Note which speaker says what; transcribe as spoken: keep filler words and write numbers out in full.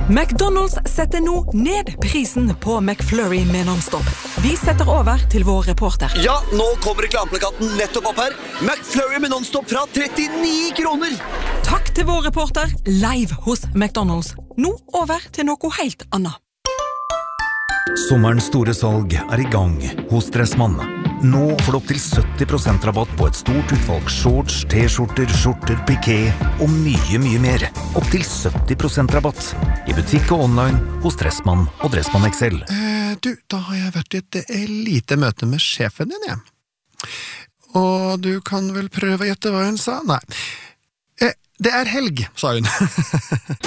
Speaker 1: McDonald's setter nå ned prisen på McFlurry med non-stop. Vi setter over til vår reporter.
Speaker 2: Ja, nå kommer reklameplakaten nettopp opp her. McFlurry med non-stop fra trettini kroner.
Speaker 1: Takk til vår reporter, live hos McDonald's. Nå over til noe helt annet.
Speaker 3: Sommerens store salg er i gang hos Dressmann. Nå får du opp til sytti prosent rabatt på et stort utvalg shorts, t-skjorter, skjorter, piké og mye, mye mer. Opp til sytti prosent rabatt i butikk og online hos Dressmann og Dressmann X L.
Speaker 4: Eh, du, da har jeg vært i et lite møte med sjefen din, jeg. Og du kan vel prøve å gjette hva hun sa? Nei. Eh, det er helg, sa hun.